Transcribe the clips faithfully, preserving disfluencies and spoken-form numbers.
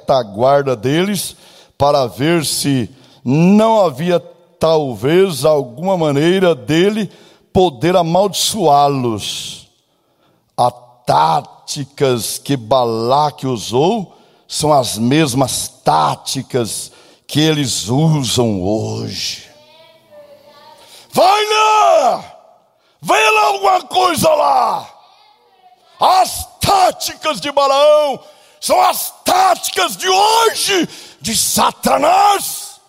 retaguarda deles, para ver se não havia talvez alguma maneira dele poder amaldiçoá-los. As táticas que Balaque usou são as mesmas táticas que eles usam hoje. Vai lá! Vê lá alguma coisa lá! As táticas de Balaão são as táticas de hoje de Satanás.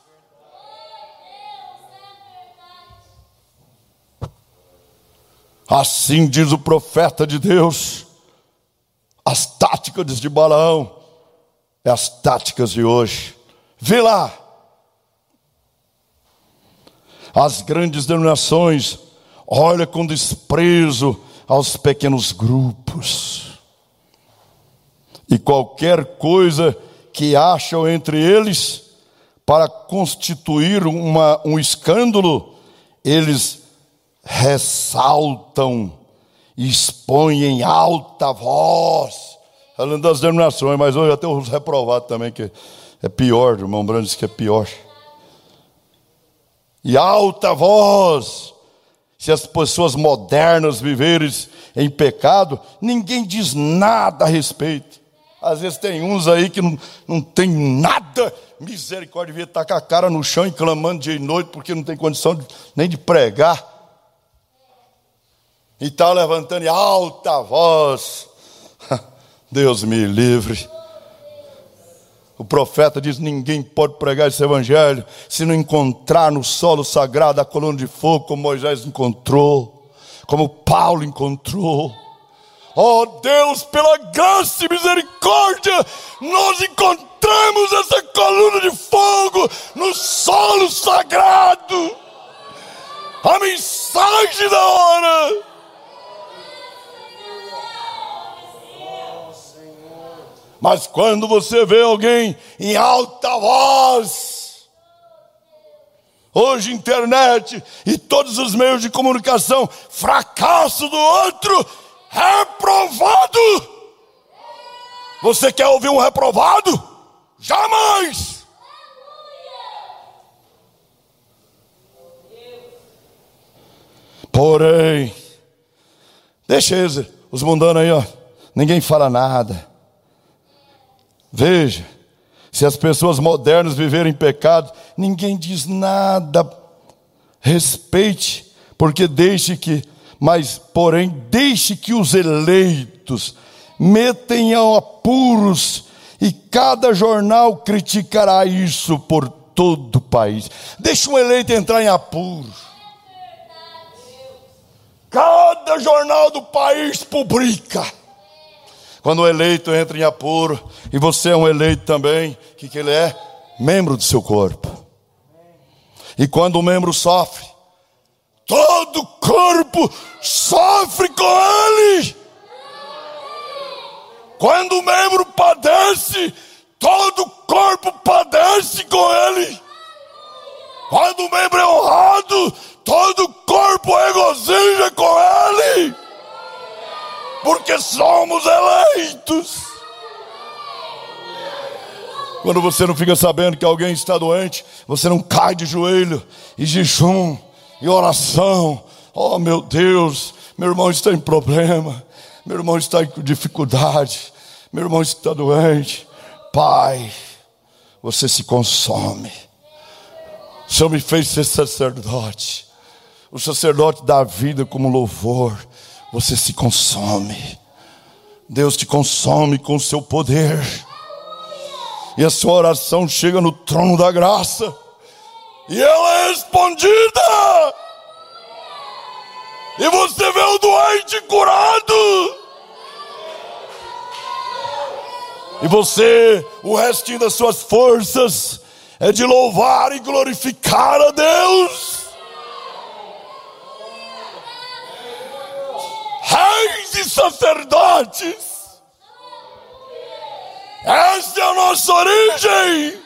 Assim diz o profeta de Deus: as táticas de Balaão é as táticas de hoje. Vê lá. As grandes denominações olham com desprezo aos pequenos grupos. E qualquer coisa que acham entre eles para constituir uma, um escândalo, eles ressaltam e expõem em alta voz. Falando das denominações, mas hoje até os reprovados também, que é pior, o irmão Brando disse que é pior. E alta voz. Se as pessoas modernas viverem em pecado, ninguém diz nada a respeito. Às vezes tem uns aí que não, não tem nada, misericórdia, devia estar com a cara no chão e clamando dia e noite, porque não tem condição de, nem de pregar. E está levantando em alta voz. Deus me livre. O profeta diz: ninguém pode pregar esse evangelho se não encontrar no solo sagrado a coluna de fogo, como Moisés encontrou, como Paulo encontrou. Oh Deus, pela graça e misericórdia, nós encontramos essa coluna de fogo no solo sagrado. A mensagem da hora. Mas quando você vê alguém em alta voz, hoje internet e todos os meios de comunicação, fracasso do outro, reprovado. Você quer ouvir um reprovado? Jamais! Porém, deixa eles, os mundanos aí, ó, ninguém fala nada. Veja, se as pessoas modernas viverem em pecado, ninguém diz nada. Respeite, porque deixe que, mas porém, deixe que os eleitos metem a apuros, e cada jornal criticará isso por todo o país. Deixa um eleito entrar em apuros. Cada jornal do país publica. Quando o eleito entra em apuro, e você é um eleito também, o que, que ele é? Membro do seu corpo. E quando o membro sofre, todo o corpo sofre com ele. Quando o membro padece, todo o corpo padece com ele. Quando o membro é honrado, todo o corpo regozija com ele. Porque somos eleitos. Quando você não fica sabendo que alguém está doente, você não cai de joelho e jejum e oração. Oh meu Deus, meu irmão está em problema, meu irmão está em dificuldade, meu irmão está doente. Pai, você se consome. O Senhor me fez ser sacerdote. O sacerdote dá a vida como louvor. Você se consome. Deus te consome com o seu poder. E a sua oração chega no trono da graça. E ela é respondida. E você vê o doente curado. E você, o restinho das suas forças é de louvar e glorificar a Deus. Reis e sacerdotes. Essa é a nossa origem.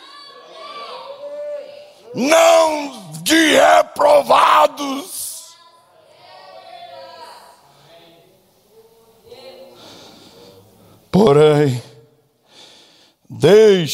Não de reprovados. Porém, deixe